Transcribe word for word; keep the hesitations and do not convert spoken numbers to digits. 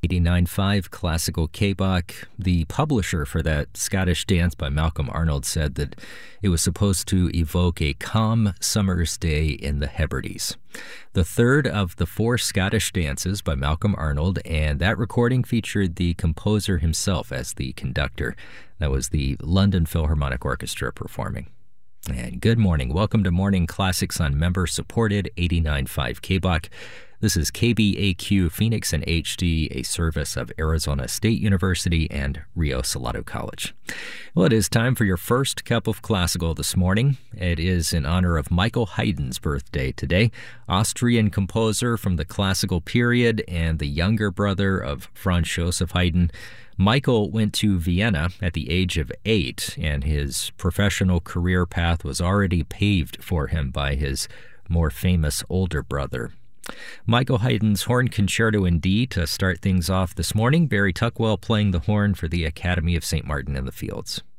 eighty-nine point five Classical K-Bach. The publisher for that Scottish dance by Malcolm Arnold said that it was supposed to evoke a calm summer's day in the Hebrides. The third of the four Scottish dances by Malcolm Arnold, and that recording featured the composer himself as the conductor. That was the London Philharmonic Orchestra performing. And good morning. Welcome to Morning Classics on member-supported eighty-nine point five K-Bach. This is K B A Q Phoenix in H D, a service of Arizona State University and Rio Salado College. Well, it is time for your first cup of classical this morning. It is in honor of Michael Haydn's birthday today, Austrian composer from the classical period and the younger brother of Franz Joseph Haydn. Michael went to Vienna at the age of eight, and his professional career path was already paved for him by his more famous older brother. Michael Haydn's Horn Concerto in D to start things off this morning. Barry Tuckwell playing the horn for the Academy of Saint Martin in the Fields.